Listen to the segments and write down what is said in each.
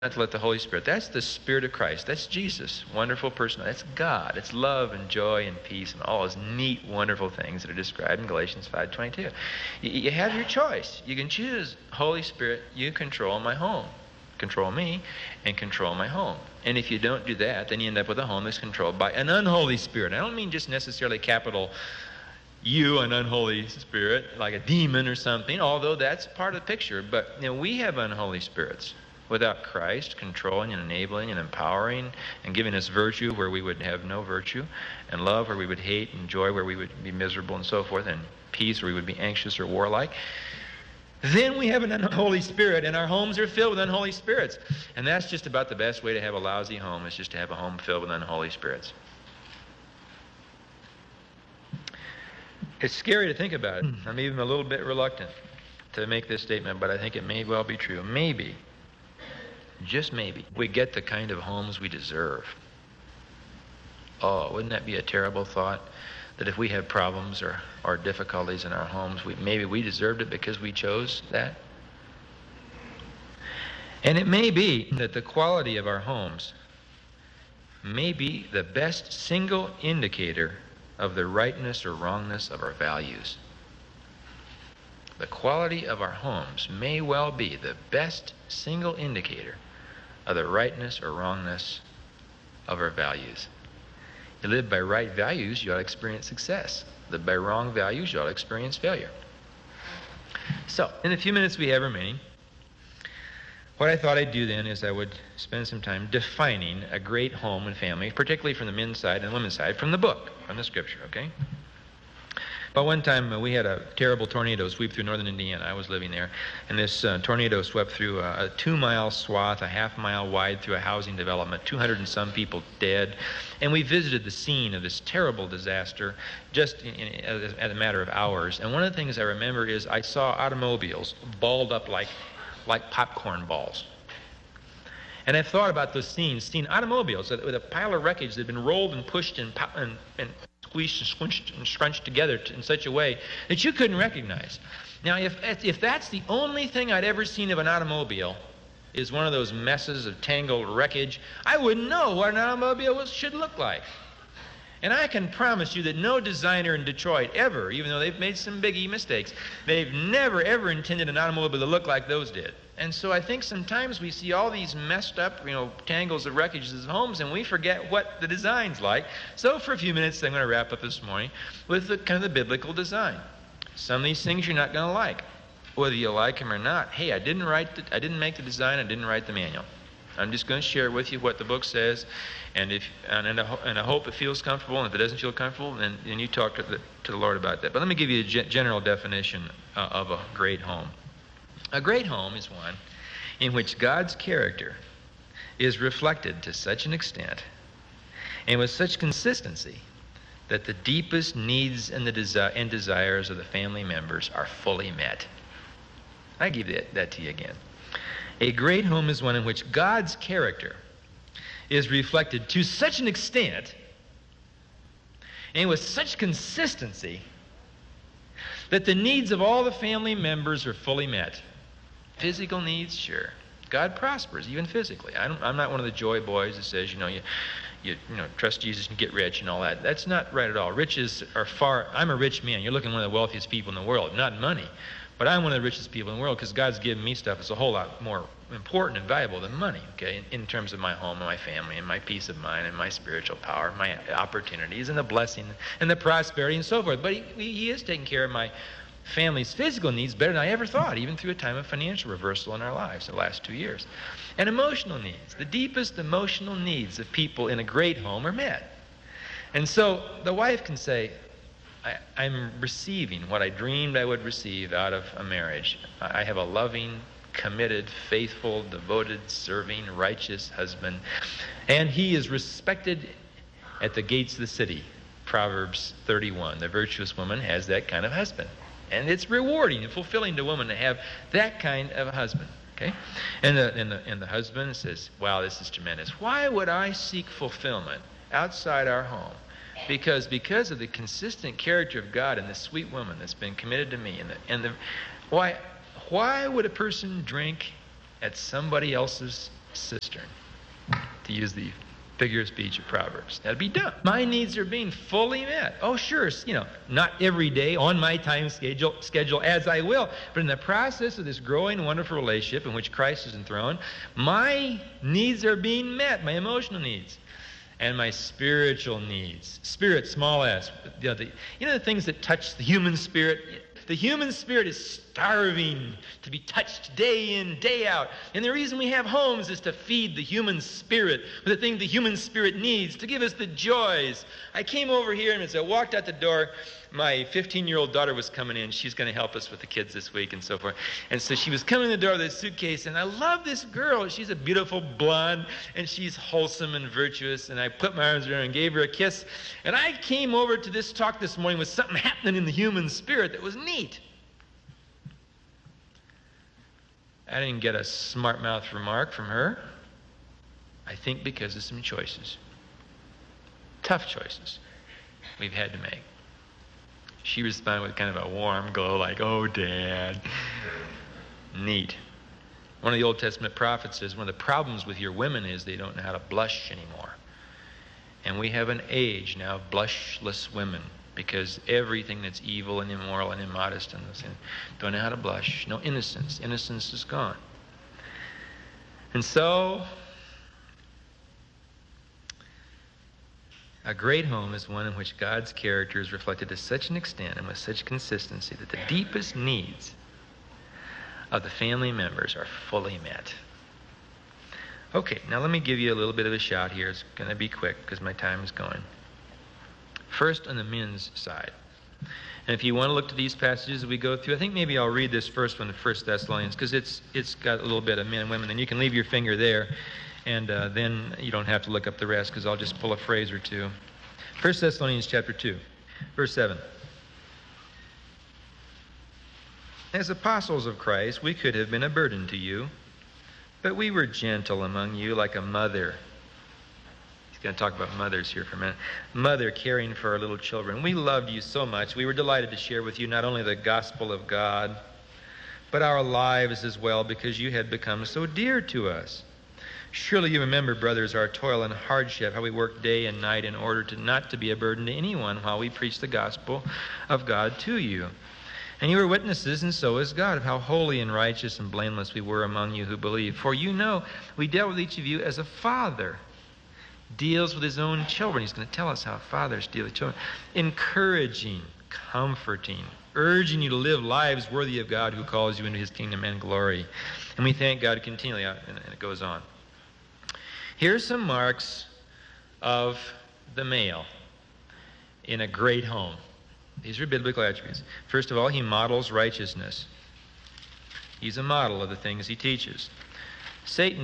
to let the Holy Spirit, that's the Spirit of Christ. That's Jesus, wonderful person. That's God. It's love and joy and peace and all those neat, wonderful things that are described in Galatians 5:22. You have your choice. You can choose, Holy Spirit, you control my home. Control me and control my home. And if you don't do that, then you end up with a home that's controlled by an unholy spirit. I don't mean just necessarily capital U, an unholy spirit, like a demon or something, although that's part of the picture. But we have unholy spirits. Without Christ controlling and enabling and empowering and giving us virtue where we would have no virtue, and love where we would hate, and joy where we would be miserable and so forth, and peace where we would be anxious or warlike, then we have an unholy spirit, and our homes are filled with unholy spirits. And that's just about the best way to have a lousy home, is just to have a home filled with unholy spirits. It's scary to think about it. I'm even a little bit reluctant to make this statement, but I think it may well be true. Maybe, just maybe, we get the kind of homes we deserve. Oh, wouldn't that be a terrible thought? That if we have problems or difficulties in our homes, maybe we deserved it because we chose that? And it may be that the quality of our homes may be the best single indicator of the rightness or wrongness of our values. The quality of our homes may well be the best single indicator of the rightness or wrongness of our values. You live by right values, you ought to experience success. Live by wrong values, you ought to experience failure. So, in the few minutes we have remaining, what I thought I'd do then is I would spend some time defining a great home and family, particularly from the men's side and the women's side, from the book, from the scripture, okay? But one time we had a terrible tornado sweep through northern Indiana. I was living there. And this tornado swept through a 2-mile swath, a half-mile wide through a housing development, 200 and some people dead. And we visited the scene of this terrible disaster just in a matter of hours. And one of the things I remember is I saw automobiles balled up like popcorn balls. And I've thought about those scenes, seen automobiles with a pile of wreckage that had been rolled and pushed and squeezed and squinched and scrunched together in such a way that you couldn't recognize. Now, if that's the only thing I'd ever seen of an automobile is one of those messes of tangled wreckage, I wouldn't know what an automobile should look like. And I can promise you that no designer in Detroit ever, even though they've made some biggie mistakes, they've never, ever intended an automobile to look like those did. And so I think sometimes we see all these messed up, tangles of wreckage of homes, and we forget what the design's like. So for a few minutes, I'm going to wrap up this morning with the biblical design. Some of these things you're not going to like, whether you like them or not. Hey, I didn't make the design, I didn't write the manual. I'm just going to share with you what the book says, and I hope it feels comfortable. And if it doesn't feel comfortable, then you talk to the Lord about that. But let me give you a general definition of a great home. A great home is one in which God's character is reflected to such an extent and with such consistency that the deepest needs and desires of the family members are fully met. I give that to you again. A great home is one in which God's character is reflected to such an extent and with such consistency that the needs of all the family members are fully met. Physical needs, sure. God prospers, even physically. I'm not one of the joy boys that says, you trust Jesus and get rich and all that. That's not right at all. Riches are far. I'm a rich man. You're looking at one of the wealthiest people in the world, not money. But I'm one of the richest people in the world because God's given me stuff that's a whole lot more important and valuable than money, okay, in terms of my home and my family and my peace of mind and my spiritual power, my opportunities and the blessing and the prosperity and so forth. But he is taking care of my family's physical needs better than I ever thought, even through a time of financial reversal in our lives the last 2 years. And emotional needs, the deepest emotional needs of people in a great home are met. And so the wife can say, I'm receiving what I dreamed I would receive out of a marriage. I have a loving, committed, faithful, devoted, serving, righteous husband. And he is respected at the gates of the city. Proverbs 31. The virtuous woman has that kind of husband. And it's rewarding and fulfilling to a woman to have that kind of a husband. Okay? And the husband says, wow, this is tremendous. Why would I seek fulfillment outside our home? Because of the consistent character of God and the sweet woman that's been committed to me, why would a person drink at somebody else's cistern, to use the figure of speech of Proverbs. That'd be done. My needs are being fully met. Oh, sure, not every day on my time schedule as I will, but in the process of this growing, wonderful relationship in which Christ is enthroned, my needs are being met, my emotional needs. And my spiritual needs. Spirit, small s. The things that touch the human spirit. The human spirit is starving to be touched day in, day out. And the reason we have homes is to feed the human spirit with the thing the human spirit needs, to give us the joys. I came over here, and as I walked out the door, my 15-year-old daughter was coming in. She's going to help us with the kids this week and so forth. And so she was coming in the door with a suitcase, and I love this girl. She's a beautiful blonde, and she's wholesome and virtuous. And I put my arms around her and gave her a kiss. And I came over to this talk this morning with something happening in the human spirit that was neat. I didn't get a smart mouth remark from her. I think because of some choices. Tough choices we've had to make. She responded with kind of a warm glow, like, "Oh, Dad." Neat. One of the Old Testament prophets says one of the problems with your women is they don't know how to blush anymore. And we have an age now of blushless women, because everything that's evil and immoral and immodest and those things don't know how to blush. No innocence. Innocence is gone. And so, a great home is one in which God's character is reflected to such an extent and with such consistency that the deepest needs of the family members are fully met. Okay, now let me give you a little bit of a shout here. It's going to be quick because my time is going. First, on the men's side. And if you want to look to these passages that we go through, I think maybe I'll read this first one, the 1 Thessalonians, because it's got a little bit of men and women, and you can leave your finger there. And then you don't have to look up the rest, because I'll just pull a phrase or two. 1 Thessalonians chapter 2, verse 7. As apostles of Christ, we could have been a burden to you, but we were gentle among you like a mother. He's going to talk about mothers here for a minute. Mother caring for our little children. We loved you so much. We were delighted to share with you not only the gospel of God, but our lives as well, because you had become so dear to us. Surely you remember, brothers, our toil and hardship, how we worked day and night in order not to be a burden to anyone while we preach the gospel of God to you. And you were witnesses, and so is God, of how holy and righteous and blameless we were among you who believe. For you know we dealt with each of you as a father deals with his own children. He's going to tell us how fathers deal with children. Encouraging, comforting, urging you to live lives worthy of God who calls you into his kingdom and glory. And we thank God continually, and it goes on. Here's some marks of the male in a great home. These are biblical attributes. First of all, he models righteousness. He's a model of the things he teaches. Satan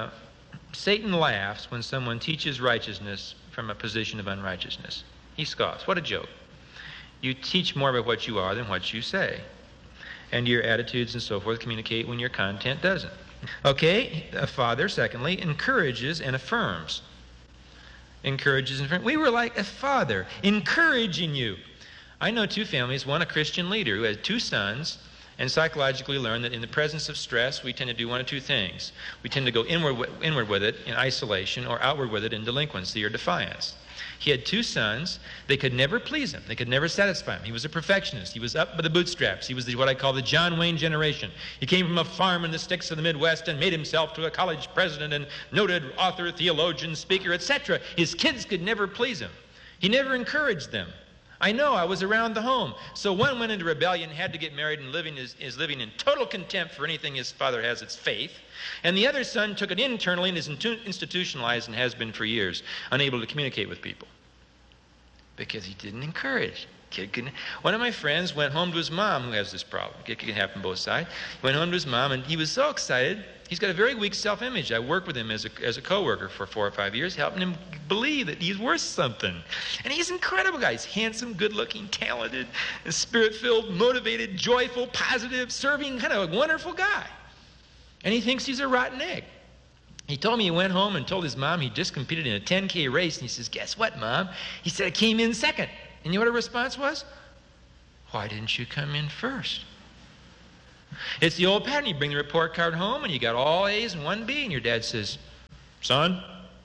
laughs when someone teaches righteousness from a position of unrighteousness. He scoffs. What a joke. You teach more about what you are than what you say. And your attitudes and so forth communicate when your content doesn't. Okay, a father, secondly, encourages and affirms. Encourages and affirms. We were like a father, encouraging you. I know two families, one a Christian leader who had two sons, and psychologically learned that in the presence of stress, we tend to do one of two things. We tend to go inward with it in isolation, or outward with it in delinquency or defiance. He had two sons. They could never please him. They could never satisfy him. He was a perfectionist. He was up by the bootstraps. He was what I call the John Wayne generation. He came from a farm in the sticks of the Midwest and made himself to a college president and noted author, theologian, speaker, etc. His kids could never please him. He never encouraged them. I know, I was around the home. So one went into rebellion, had to get married, and is living in total contempt for anything his father has, its faith. And the other son took it internally and is institutionalized and has been for years, unable to communicate with people. Because he didn't encourage. One of my friends went home to his mom, who has this problem. It can happen both sides. Went home to his mom, and he was so excited. He's got a very weak self-image. I worked with him as a co-worker for 4 or 5 years, helping him believe that he's worth something. And he's an incredible guy. He's handsome, good-looking, talented, spirit-filled, motivated, joyful, positive, serving, kind of a wonderful guy. And he thinks he's a rotten egg. He told me he went home and told his mom he just competed in a 10K race, and he says, "Guess what, Mom?" He said, "I came in second." And you know what her response was? "Why didn't you come in first?" It's the old pattern. You bring the report card home and you got all A's and 1 B, and your dad says, son,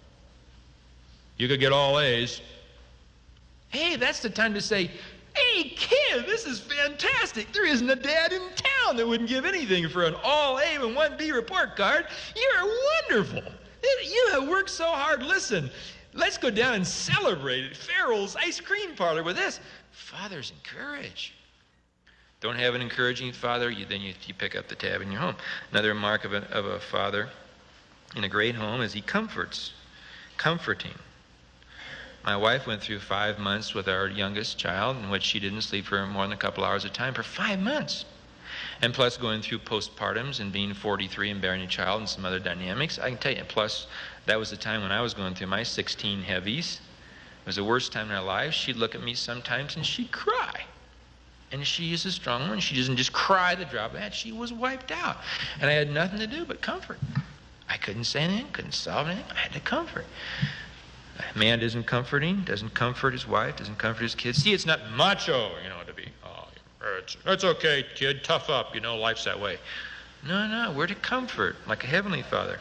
you could get all A's. Hey, that's the time to say, hey, kid, this is fantastic. There isn't a dad in town that wouldn't give anything for an all A and 1 B report card. You're wonderful. You have worked so hard. Listen, let's go down and celebrate at Farrell's Ice Cream Parlor with this. Fathers, encourage. Don't have an encouraging father, then you pick up the tab in your home. Another mark of a father in a great home is he comforts. Comforting. My wife went through 5 months with our youngest child in which she didn't sleep for more than a couple hours at a time for 5 months. And plus going through postpartums and being 43 and bearing a child and some other dynamics. I can tell you, plus that was the time when I was going through my 16 heavies. It was the worst time in our lives. She'd look at me sometimes and she'd cry. And she is a strong one. She doesn't just cry the drop of a hat. She was wiped out. And I had nothing to do but comfort. I couldn't say anything, couldn't solve anything. I had to comfort. A man isn't comforting, doesn't comfort his wife, doesn't comfort his kids. See, it's not macho, to be, it's okay, kid, tough up, life's that way. No, we're to comfort like a heavenly father.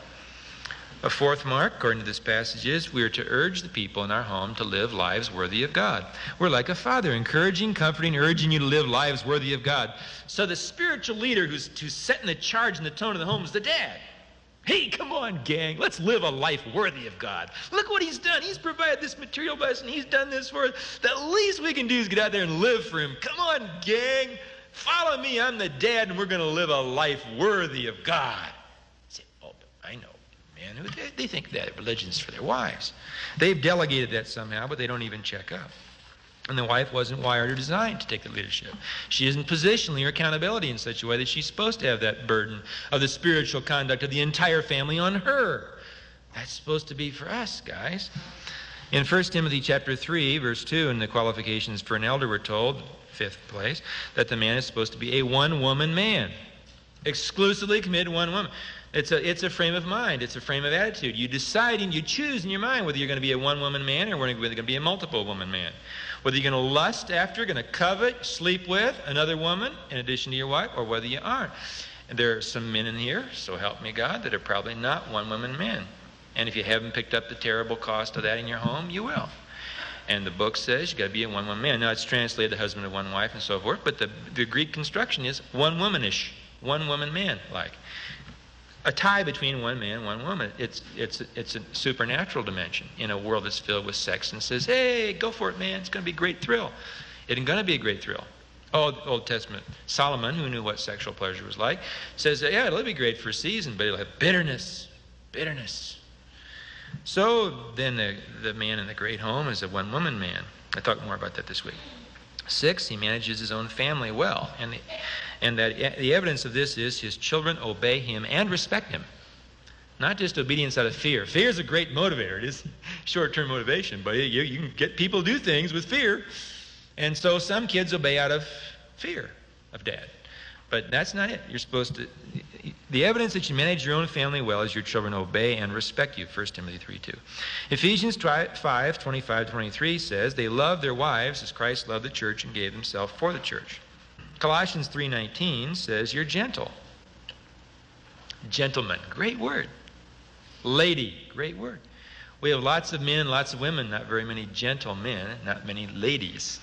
A fourth mark, according to this passage, is we are to urge the people in our home to live lives worthy of God. We're like a father, encouraging, comforting, urging you to live lives worthy of God. So the spiritual leader who's setting the charge and the tone of the home is the dad. Hey, come on, gang. Let's live a life worthy of God. Look what he's done. He's provided this material blessing. He's done this for us. The least we can do is get out there and live for him. Come on, gang. Follow me. I'm the dad, and we're going to live a life worthy of God. You say, oh, but I know, man. They think that religion's for their wives. They've delegated that somehow, but they don't even check up. And the wife wasn't wired or designed to take the leadership. She isn't positionally or accountability in such a way that she's supposed to have that burden of the spiritual conduct of the entire family on her. That's supposed to be for us, guys. In 1 Timothy chapter 3, verse 2, in the qualifications for an elder, we're told, fifth place, that the man is supposed to be a one-woman man. Exclusively committed to one woman. It's a frame of mind. It's a frame of attitude. You decide and you choose in your mind whether you're going to be a one-woman man or whether you're going to be a multiple-woman man. Whether you're going to lust after, going to covet, sleep with another woman in addition to your wife, or whether you aren't. And there are some men in here, so help me God, that are probably not one-woman men. And if you haven't picked up the terrible cost of that in your home, you will. And the book says you've got to be a one-woman man. Now, it's translated the husband of one wife and so forth, but the Greek construction is one-womanish, one-woman man-like. A tie between one man and one woman. It's a supernatural dimension in a world that's filled with sex and says, hey, go for it, man. It's going to be a great thrill. It ain't going to be a great thrill. Old Testament. Solomon, who knew what sexual pleasure was like, says, yeah, it'll be great for a season, but it'll have bitterness. Bitterness. So then the man in the great home is a one-woman man. I talk more about that this week. 6, he manages his own family well. And that the evidence of this is his children obey him and respect him. Not just obedience out of fear. Fear is a great motivator. It is short-term motivation, but you can get people to do things with fear. And so some kids obey out of fear of dad. But that's not it. You're supposed to... The evidence that you manage your own family well is your children obey and respect you, 1 Timothy 3:2. Ephesians 5:25-23 says, they love their wives as Christ loved the church and gave himself for the church. Colossians 3:19 says, you're gentle. Gentleman, great word. Lady, great word. We have lots of men, lots of women, not very many gentle men, not many ladies.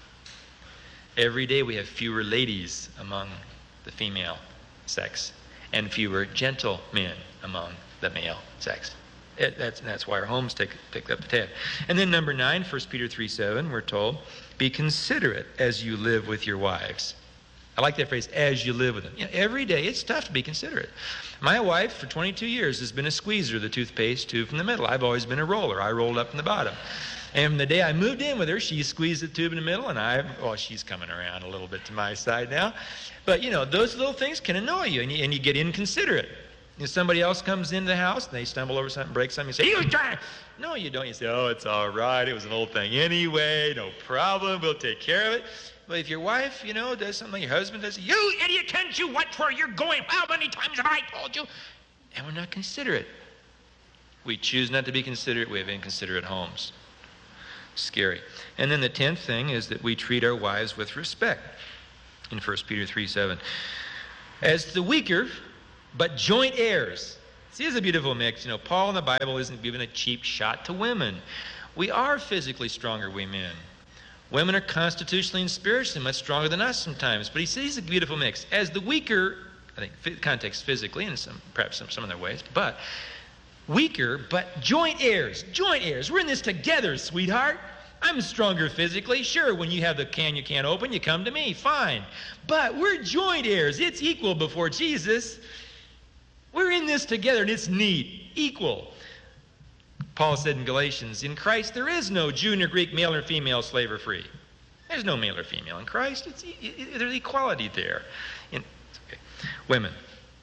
Every day we have fewer ladies among the female sex and fewer gentle men among the male sex. That's why our homes pick up the tab. And then number 9, 1 Peter 3:7, we're told, be considerate as you live with your wives. I like that phrase, as you live with them. Every day it's tough to be considerate. My wife for 22 years has been a squeezer of the toothpaste tube from the middle. I've always been a roller. I rolled up from the bottom. And the day I moved in with her, she squeezed the tube in the middle, and she's coming around a little bit to my side now. But, those little things can annoy you, and you get inconsiderate. If somebody else comes into the house, and they stumble over something, break something, you say, you try. No, you don't. You say, oh, it's all right. It was an old thing anyway. No problem. We'll take care of it. But if your wife, does something your husband does, you idiot, can't you watch where you're going? How many times have I told you? And we're not considerate. We choose not to be considerate. We have inconsiderate homes. Scary. And then the 10th thing is that we treat our wives with respect. In 1 Peter 3:7. As the weaker, but joint heirs. See, it's a beautiful mix. Paul in the Bible isn't giving a cheap shot to women. We are physically stronger, we men. Women are constitutionally and spiritually much stronger than us sometimes. But he says it's a beautiful mix. As the weaker, I think context physically and perhaps some other ways, but weaker, but joint heirs. Joint heirs. We're in this together, sweetheart. I'm stronger physically. Sure, when you have the can you can't open, you come to me. Fine. But we're joint heirs. It's equal before Jesus. We're in this together, and it's neat. Equal. Paul said in Galatians, in Christ there is no Jew nor Greek, male or female, slave or free. There's no male or female in Christ. There's equality there. Okay. Women.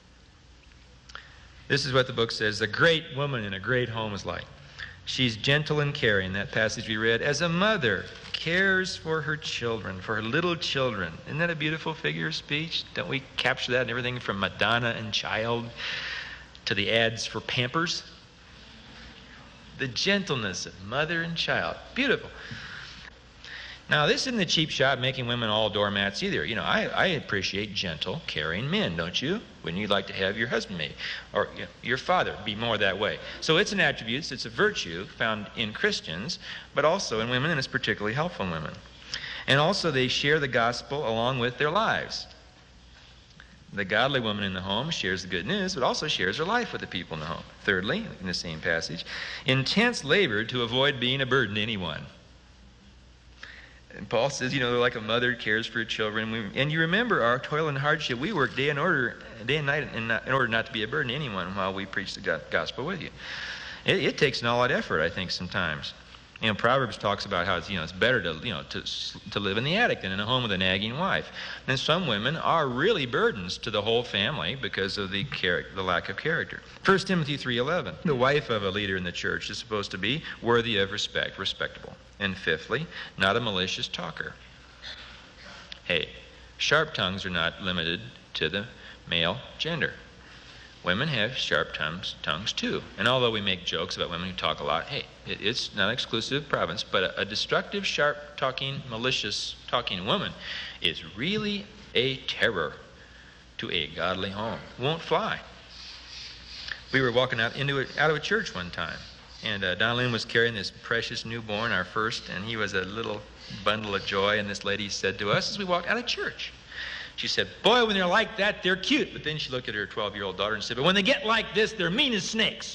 This is what the book says. A great woman in a great home is like. She's gentle and caring, that passage we read. As a mother cares for her children, for her little children. Isn't that a beautiful figure of speech? Don't we capture that in everything from Madonna and Child to the ads for Pampers? The gentleness of mother and child. Beautiful. Now, this isn't a cheap shot making women all doormats either. I appreciate gentle, caring men, don't you? Wouldn't you like to have your husband maybe, or your father be more that way? So it's an attribute, it's a virtue found in Christians, but also in women, and it's particularly helpful in women. And also they share the gospel along with their lives. The godly woman in the home shares the good news, but also shares her life with the people in the home. Thirdly, in the same passage, intense labor to avoid being a burden to anyone. And Paul says, they're like a mother cares for her children. And you remember our toil and hardship. We work day and night in order not to be a burden to anyone while we preach the gospel with you. It takes an all-out effort, I think, sometimes. Proverbs talks about how it's better to live in the attic than in a home with a nagging wife. And some women are really burdens to the whole family because of the lack of character. 1 Timothy 3:11. The wife of a leader in the church is supposed to be worthy of respect, respectable. And fifthly, not a malicious talker. Hey, sharp tongues are not limited to the male gender. Women have sharp tongues too. And although we make jokes about women who talk a lot, hey, it's not exclusive province, but a destructive, sharp-talking, malicious talking woman is really a terror to a godly home. Won't fly. We were walking out of a church one time, and Don Lynn was carrying this precious newborn, our first, and he was a little bundle of joy, and this lady said to us as we walked out of church, she said, boy, when they're like that, they're cute. But then she looked at her 12-year-old daughter and said, but when they get like this, they're mean as snakes.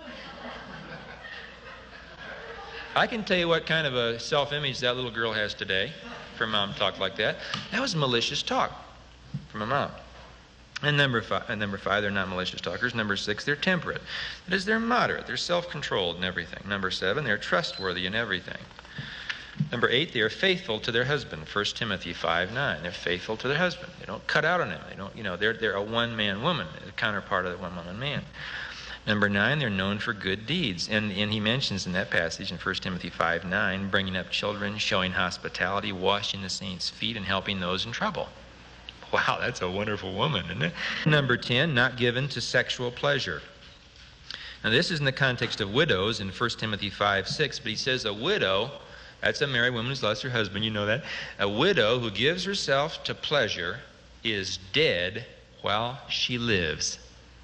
I can tell you what kind of a self-image that little girl has today for mom to talk like that. That was malicious talk from a mom. And number five, they're not malicious talkers. Number 6, they're temperate. That is, they're moderate. They're self-controlled in everything. Number 7, they're trustworthy in everything. Number 8, they are faithful to their husband. 1 Timothy 5:9. They're faithful to their husband. They don't cut out on him. They don't, they're a one-man woman, a counterpart of the one-woman man. Number 9, they're known for good deeds. And he mentions in that passage in 1 Timothy 5:9, bringing up children, showing hospitality, washing the saints' feet, and helping those in trouble. Wow, that's a wonderful woman, isn't it? Number 10, not given to sexual pleasure. Now, this is in the context of widows in 1 Timothy 5:6, but he says a widow, that's a married woman who's lost her husband, you know that. A widow who gives herself to pleasure is dead while she lives.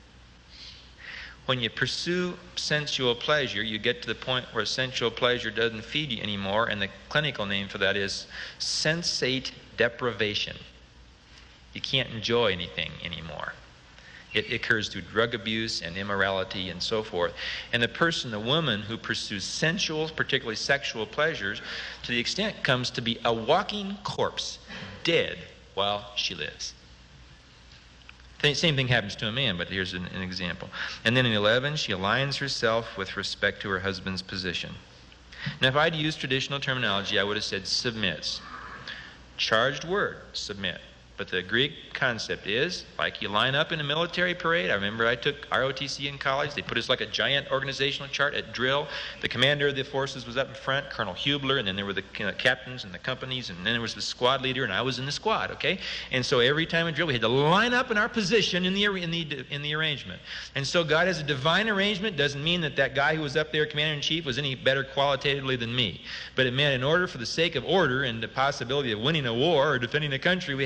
When you pursue sensual pleasure, you get to the point where sensual pleasure doesn't feed you anymore, and the clinical name for that is sensate deprivation. You can't enjoy anything anymore. It occurs through drug abuse and immorality and so forth. And the woman who pursues sensual, particularly sexual pleasures, to the extent comes to be a walking corpse, dead while she lives. The same thing happens to a man, but here's an example. And then in 11, she aligns herself with respect to her husband's position. Now, if I'd used traditional terminology, I would have said submits. Charged word, submit. But the Greek concept is, like you line up in a military parade. I remember I took ROTC in college. They put us like a giant organizational chart at drill. The commander of the forces was up in front, Colonel Hubler, and then there were the captains and the companies, and then there was the squad leader, and I was in the squad, okay? And so every time in drill, we had to line up in our position in the arrangement. And so God has a divine arrangement. Doesn't mean that guy who was up there, commander-in-chief, was any better qualitatively than me. But it meant in order for the sake of order and the possibility of winning a war or defending a country, we had to be lined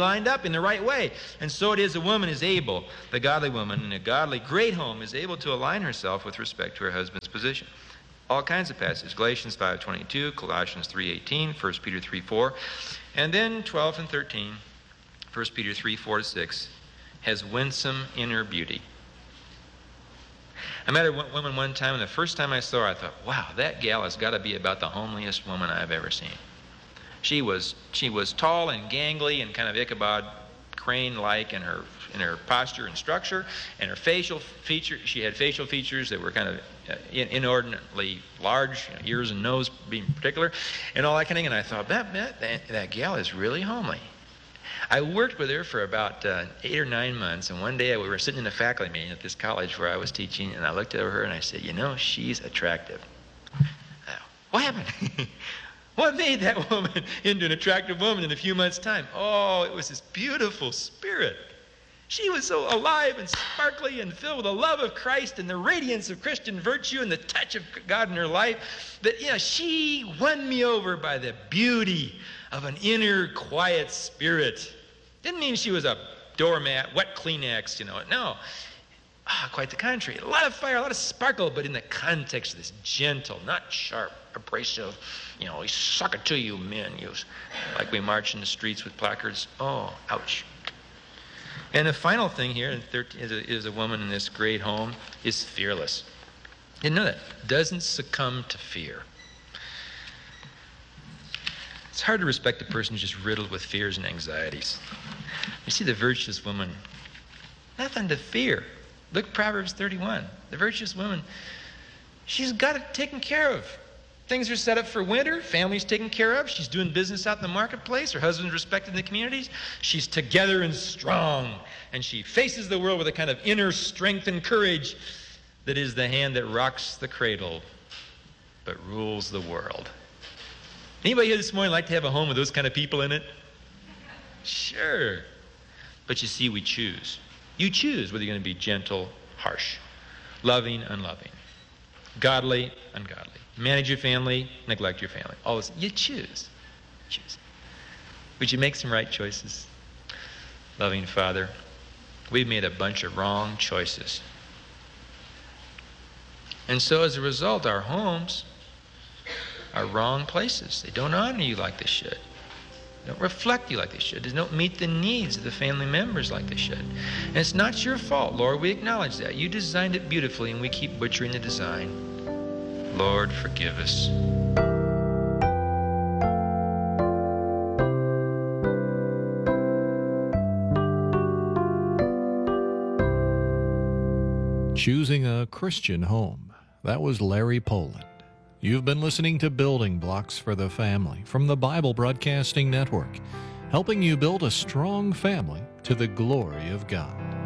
lined up in the right way. And so it is a woman is able, the godly woman in a godly, great home is able to align herself with respect to her husband's position. All kinds of passages. Galatians 5:22, Colossians 3:18, 1 Peter 3:4, and then 12 and 13, 1 Peter 3:4-6, has winsome inner beauty. I met a woman one time, and the first time I saw her, I thought, wow, that gal has got to be about the homeliest woman I've ever seen. She was tall and gangly and kind of Ichabod Crane-like in her posture and structure, and her facial features. She had facial features that were kind of inordinately large, ears and nose being particular, and all that kind of thing. And I thought, that gal is really homely. I worked with her for about 8 or 9 months, and one day we were sitting in a faculty meeting at this college where I was teaching, and I looked at her and I said, she's attractive. What happened? What made that woman into an attractive woman in a few months' time? Oh, it was this beautiful spirit. She was so alive and sparkly and filled with the love of Christ and the radiance of Christian virtue and the touch of God in her life that, she won me over by the beauty of an inner quiet spirit. Didn't mean she was a doormat, wet Kleenex, no. Quite the contrary. A lot of fire, a lot of sparkle, but in the context of this gentle, not sharp, abrasive, we suck it to you, men. Like we march in the streets with placards. Oh, ouch. And the final thing here is a woman in this great home is fearless. Didn't know that. Doesn't succumb to fear. It's hard to respect a person who's just riddled with fears and anxieties. You see the virtuous woman, nothing to fear. Look, Proverbs 31. The virtuous woman, she's got it taken care of. Things are set up for winter. Family's taken care of. She's doing business out in the marketplace. Her husband's respected in the communities. She's together and strong. And she faces the world with a kind of inner strength and courage that is the hand that rocks the cradle but rules the world. Anybody here this morning like to have a home with those kind of people in it? Sure. But you see, we choose. You choose whether you're going to be gentle, harsh, loving, unloving, godly, ungodly. Manage your family, neglect your family. All this, you choose. Choose. Would you make some right choices? Loving Father, we've made a bunch of wrong choices. And so as a result, our homes are wrong places. They don't honor you like they should. They don't reflect you like they should. They don't meet the needs of the family members like they should. And it's not your fault, Lord. We acknowledge that. You designed it beautifully, and we keep butchering the design. Lord, forgive us. Choosing a Christian home. That was Larry Poland. You've been listening to Building Blocks for the Family from the Bible Broadcasting Network, helping you build a strong family to the glory of God.